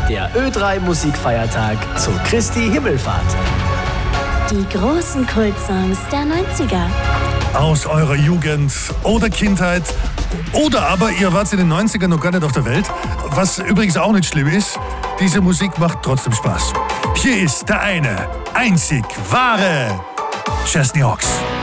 der Ö3 Musikfeiertag zu Christi Himmelfahrt. Die großen Kultsongs der 90er. Aus eurer Jugend oder Kindheit. Oder aber ihr wart in den 90ern noch gar nicht auf der Welt. Was übrigens auch nicht schlimm ist. Diese Musik macht trotzdem Spaß. Hier ist der eine, einzig wahre Chesney Hawkes.